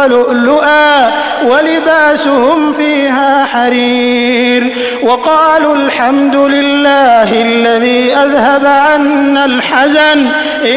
ولؤلؤا ولباسهم فيها حرير وقالوا الحمد لله الذي أذهب عنا الحزن